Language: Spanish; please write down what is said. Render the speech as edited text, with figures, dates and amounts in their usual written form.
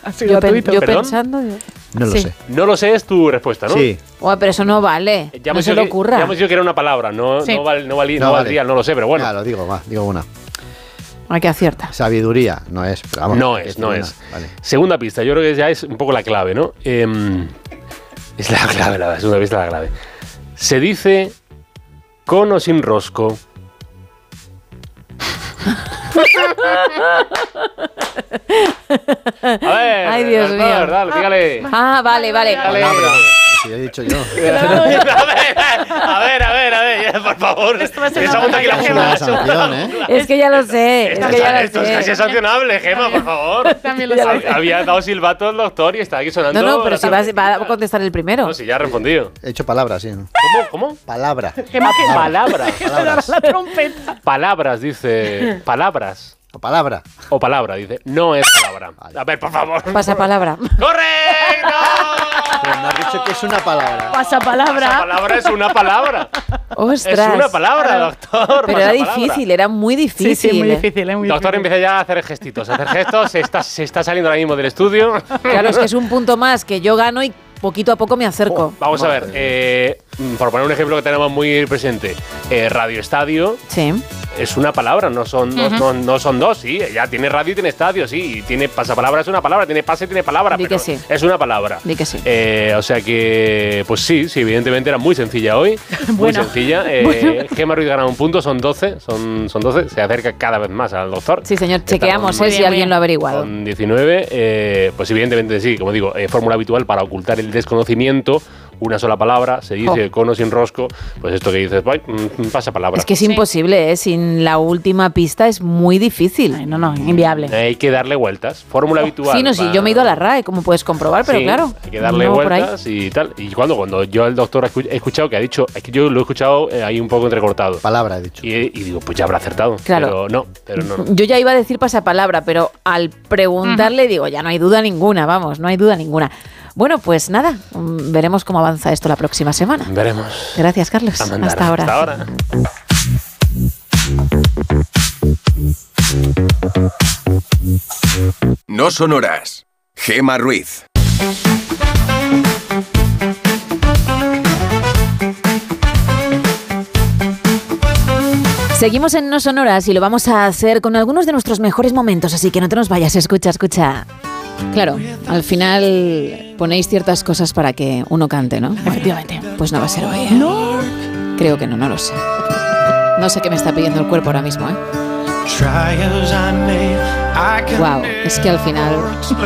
Yo ¿Perdón? pensando... No lo Sí. sé. No lo sé, es tu respuesta, ¿no? Sí. Ué, pero eso no vale. No se le ocurra. Ya hemos dicho que era una palabra, no Sí. valdría, no lo sé, pero bueno. Ya, lo digo, digo una. Hay que acierta. Sabiduría, no es. Pero vamos, No que es, tiene no una. es. Vale. Segunda pista, yo creo que ya es un poco la clave, ¿no? Es la clave, la segunda pista es la clave. Se dice con o sin rosco. A ver, Ay, Dios mío. Dale, dígale. Vale. Dale. Si he dicho yo. A ver, ya, por favor. Esto va a ser Esa una monta aquí la batalla, Gema. Una sanción, ¿eh? Es que ya lo sé. Esto es casi sancionable, Gema, por favor. También lo sé. Había dado silbato el doctor y está aquí sonando. No, pero si va a contestar el primero. No, si ya ha respondido. He hecho palabras, sí. ¿no? ¿Cómo? Palabra. Palabra. Palabras. La trompeta. Palabras, dice. Palabras. O palabra. O palabra, dice. No es palabra. A ver, por favor. Pasapalabra. ¡Correcto! Pero me has dicho que es una palabra. Pasapalabra. Esa palabra es una palabra. Ostras. Es una palabra, doctor. Pero era pasapalabra. difícil, era muy difícil. Sí, muy difícil, muy Doctor, difícil. empieza ya a hacer gestitos. Se está saliendo ahora mismo del estudio. Claro, es que es un punto más que yo gano y poquito a poco me acerco. Vamos a ver, por poner un ejemplo que tenemos muy presente, Radio Estadio Sí. es una palabra, no son dos, sí, ya tiene radio y tiene estadio, sí, y tiene pasapalabra, es una palabra, tiene pase y tiene palabra, Di pero que sí. es una palabra. Di que sí. O sea que, pues sí, evidentemente era muy sencilla hoy, muy Bueno. sencilla. Gema Ruiz gana un punto, son 12, se acerca cada vez más al doctor. Sí, señor, Está chequeamos con- si bien, alguien lo ha averiguado. Con 19, pues evidentemente sí, como digo, fórmula habitual para ocultar el desconocimiento, una sola palabra, se dice con o sin rosco, pues esto que dices, pasa palabra. Es que es imposible, ¿eh? Sin la última pista es muy difícil. Ay, no, inviable. Hay que darle vueltas, fórmula habitual. Sí, no, sí, yo me he ido a la RAE, como puedes comprobar, pero Sí, claro. hay que darle no por ahí. vueltas y tal. Y cuando yo al doctor he escuchado que ha dicho, es que yo lo he escuchado ahí un poco entrecortado. Palabra, he dicho. Y digo, pues ya habrá acertado. Claro. Pero no. Yo ya iba a decir pasapalabra, pero al preguntarle digo, ya no hay duda ninguna, vamos, no hay duda ninguna. Bueno, pues nada, veremos cómo avanza esto la próxima semana. Veremos. Gracias, Carlos. A mandar. Hasta ahora. Hasta ahora. No son horas. Gema Ruiz. Seguimos en No Sonoras y lo vamos a hacer con algunos de nuestros mejores momentos, así que no te nos vayas, escucha. Claro, al final ponéis ciertas cosas para que uno cante, ¿no? Efectivamente. Pues no va a ser hoy, ¿eh? No. Creo que no lo sé. No sé qué me está pidiendo el cuerpo ahora mismo, ¿eh? Wow, es que al final